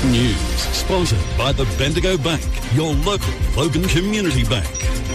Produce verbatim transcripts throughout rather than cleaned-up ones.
News sponsored by the Bendigo Bank, your local Logan Community Bank.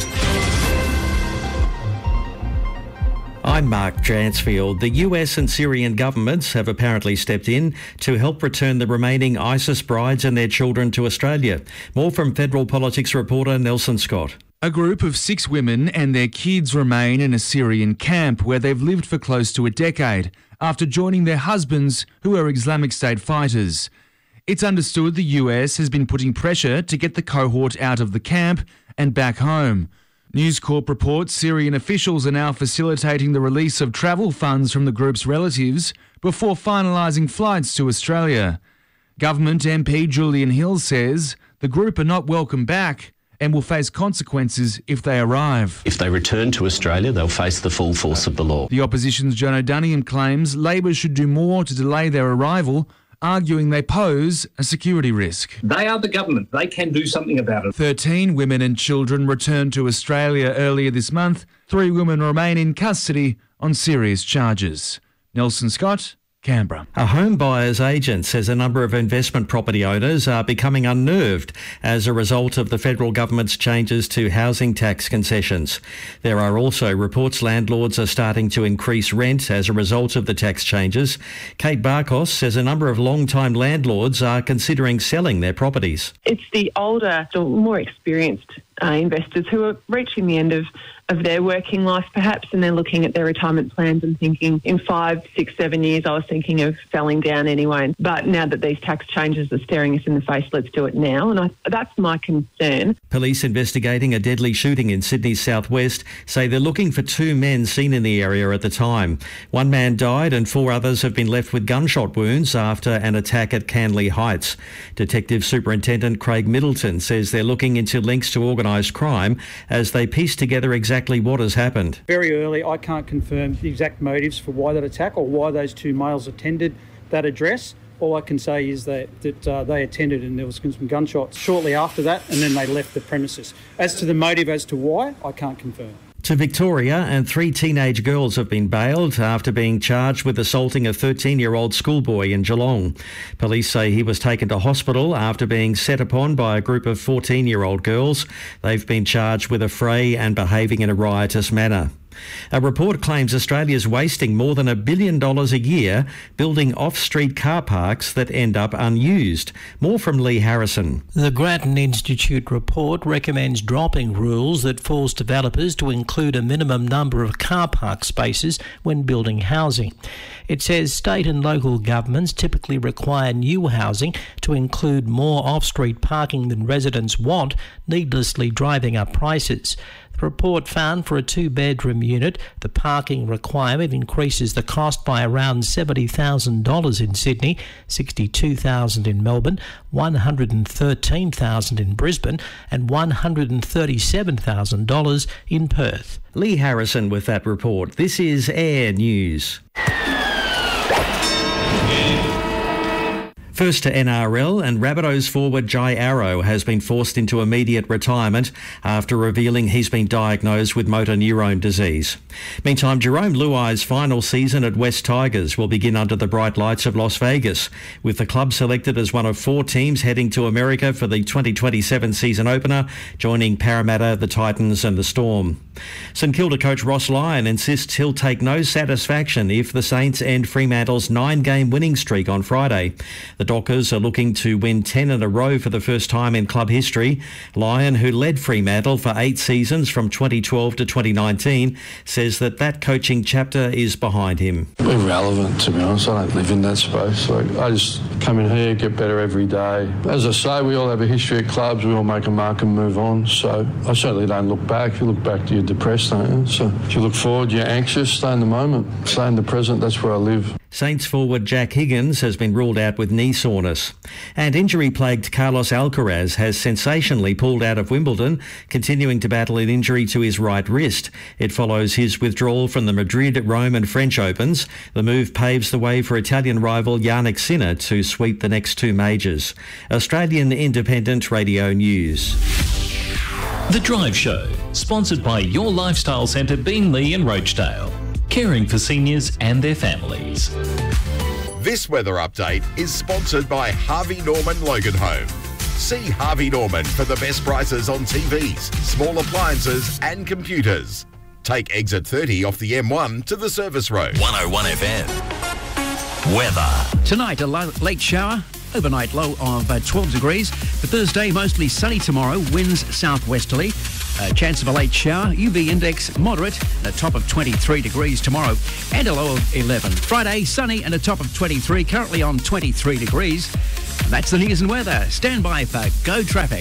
I'm Mark Jansfield. The U S and Syrian governments have apparently stepped in to help return the remaining ISIS brides and their children to Australia. More from Federal Politics reporter Nelson Scott. A group of six women and their kids remain in a Syrian camp where they've lived for close to a decade after joining their husbands, who are Islamic State fighters. It's understood the U S has been putting pressure to get the cohort out of the camp and back home. News Corp reports Syrian officials are now facilitating the release of travel funds from the group's relatives before finalising flights to Australia. Government M P Julian Hill says the group are not welcome back and will face consequences if they arrive. If they return to Australia, they'll face the full force of the law. The opposition's John O'Donoghan claims Labor should do more to delay their arrival, arguing they pose a security risk. They are the government. They can do something about it. Thirteen women and children returned to Australia earlier this month. Three women remain in custody on serious charges. Nelson Scott, Canberra. A home buyer's agent says a number of investment property owners are becoming unnerved as a result of the federal government's changes to housing tax concessions. There are also reports landlords are starting to increase rent as a result of the tax changes. Kate Barkos says a number of long-time landlords are considering selling their properties. It's the older, more experienced uh, investors who are reaching the end of of their working life perhaps, and they're looking at their retirement plans and thinking in five, six, seven years I was thinking of selling down anyway. But now that these tax changes are staring us in the face, let's do it now. And I, that's my concern. Police investigating a deadly shooting in Sydney's southwest say they're looking for two men seen in the area at the time. One man died and four others have been left with gunshot wounds after an attack at Canley Heights. Detective Superintendent Craig Middleton says they're looking into links to organised crime as they piece together exactly Exactly what has happened. Very early, I can't confirm the exact motives for why that attack or why those two males attended that address. All I can say is that, that uh, they attended and there was some gunshots shortly after that, and then they left the premises. As to the motive as to why, I can't confirm. To Victoria, and three teenage girls have been bailed after being charged with assaulting a thirteen-year-old schoolboy in Geelong. Police say he was taken to hospital after being set upon by a group of fourteen-year-old girls. They've been charged with affray and behaving in a riotous manner. A report claims Australia's wasting more than a billion dollars a year building off-street car parks that end up unused. More from Lee Harrison. The Grattan Institute report recommends dropping rules that force developers to include a minimum number of car park spaces when building housing. It says state and local governments typically require new housing to include more off-street parking than residents want, needlessly driving up prices. The report found for a two-bedroom unit, the parking requirement increases the cost by around seventy thousand dollars in Sydney, sixty-two thousand dollars in Melbourne, one hundred thirteen thousand dollars in Brisbane and one hundred thirty-seven thousand dollars in Perth. Lee Harrison with that report. This is Air News. First to N R L, and Rabbitohs forward Jai Arrow has been forced into immediate retirement after revealing he's been diagnosed with motor neurone disease. Meantime, Jerome Luai's final season at West Tigers will begin under the bright lights of Las Vegas, with the club selected as one of four teams heading to America for the twenty twenty-seven season opener, joining Parramatta, the Titans and the Storm. St Kilda coach Ross Lyon insists he'll take no satisfaction if the Saints end Fremantle's nine-game winning streak on Friday. The Dockers are looking to win ten in a row for the first time in club history. Lyon, who led Fremantle for eight seasons from twenty twelve to twenty nineteen, says that that coaching chapter is behind him. Irrelevant, to be honest. I don't live in that space. Like, I just come in here, get better every day. As I say, we all have a history at clubs. We all make a mark and move on. So I certainly don't look back. If you look back, you're depressed, don't you? So if you look forward, you're anxious. Stay in the moment. Stay in the present. That's where I live. Saints forward Jack Higgins has been ruled out with knee soreness. And injury-plagued Carlos Alcaraz has sensationally pulled out of Wimbledon, continuing to battle an injury to his right wrist. It follows his withdrawal from the Madrid, Rome and French Opens. The move paves the way for Italian rival Jannik Sinner to sweep the next two majors. Australian Independent Radio News. The Drive Show, sponsored by Your Lifestyle Centre, Beenleigh and Roachdale, caring for seniors and their families. This weather update is sponsored by Harvey Norman Logan Home. See Harvey Norman for the best prices on T Vs, small appliances and computers. Take exit thirty off the M one to the service road. one oh one F M. Weather. Tonight, a late shower. Overnight low of uh, twelve degrees. For Thursday, mostly sunny tomorrow. Winds southwesterly. Uh, chance of a late shower. U V index moderate. And a top of twenty-three degrees tomorrow. And a low of eleven. Friday, sunny and a top of twenty-three. Currently on twenty-three degrees. And that's the news and weather. Stand by for Go Traffic.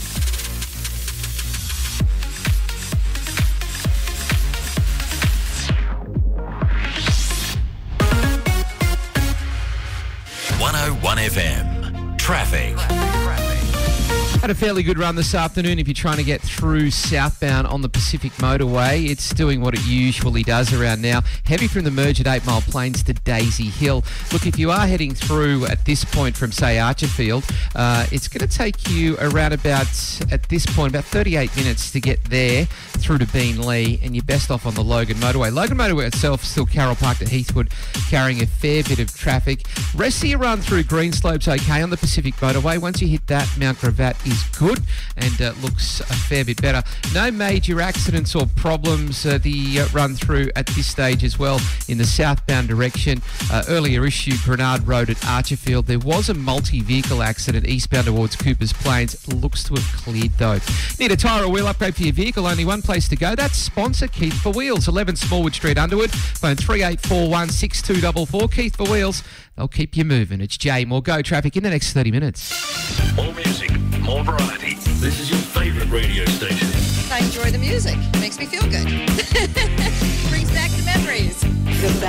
one oh one F M. Traffic. Had a fairly good run this afternoon if you're trying to get through southbound on the Pacific Motorway. It's doing what it usually does around now. Heavy from the merge at Eight Mile Plains to Daisy Hill. Look, if you are heading through at this point from, say, Archerfield, uh, it's going to take you around about, at this point, about thirty-eight minutes to get there through to Beenleigh, and you're best off on the Logan Motorway. Logan Motorway itself, still Carroll Park to Heathwood, carrying a fair bit of traffic. Rest of your run through Greenslopes okay on the Pacific Motorway. Once you hit that, Mount Gravatt is good and uh, looks a fair bit better. No major accidents or problems. Uh, the uh, run through at this stage as well in the southbound direction. Uh, earlier issue, Grenard Road at Archerfield. There was a multi-vehicle accident eastbound towards Coopers Plains. Looks to have cleared though. Need a tyre or wheel upgrade for your vehicle? Only one place to go. That's sponsor Keith for Wheels. eleven Smallwood Street, Underwood. Phone three eight four one, six two four four. Keith for Wheels. They'll keep you moving. It's Jay. More Go Traffic in the next thirty minutes. More music, more variety. This is your favourite radio station. I enjoy the music. It makes me feel good. Brings back the memories. The